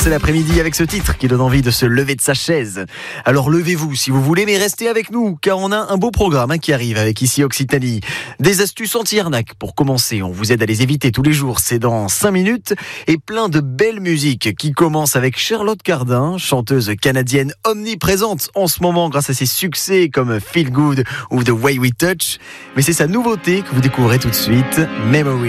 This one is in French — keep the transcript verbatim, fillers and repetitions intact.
C'est l'après-midi avec ce titre qui donne envie de se lever de sa chaise. Alors levez-vous si vous voulez, mais restez avec nous, car on a un beau programme hein, qui arrive avec ici Occitanie. Des astuces anti-arnaque pour commencer, on vous aide à les éviter tous les jours, c'est dans cinq minutes. Et plein de belles musiques qui commencent avec Charlotte Cardin, chanteuse canadienne omniprésente en ce moment grâce à ses succès comme Feel Good ou The Way We Touch. Mais c'est sa nouveauté que vous découvrez tout de suite, Memory.